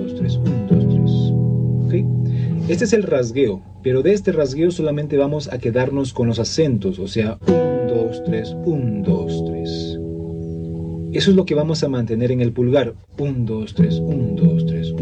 2, 3, 1, 2, 3. ¿Ok? Este es el rasgueo, pero de este rasgueo solamente vamos a quedarnos con los acentos, o sea, 1, 2, 3, 1, 2, 3. Eso es lo que vamos a mantener en el pulgar. 1, 2, 3, 1, 2, 3,